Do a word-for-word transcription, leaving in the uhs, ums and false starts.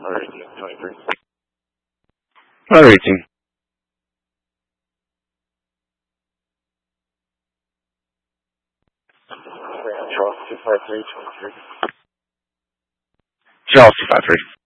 Alright, twenty-three. Alright, rating. Charles two five three twenty-three. Charles two five three.